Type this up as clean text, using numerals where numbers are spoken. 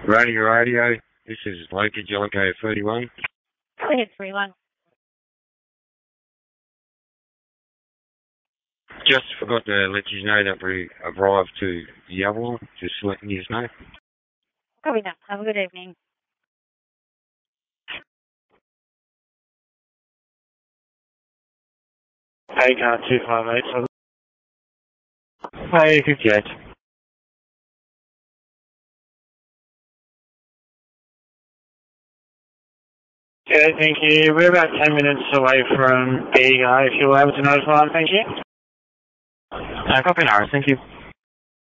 Radio, this is Loki Jellicoe 31. Go ahead, 31. Just forgot to let you know that we arrived to the Avalon, just letting you know. Copy that. Have a good evening. Hey, car 258. Hey, 58. Okay, thank you. We're about 10 minutes away from Bega. If you're able to notify, thank you. Copy, Nara. Thank you.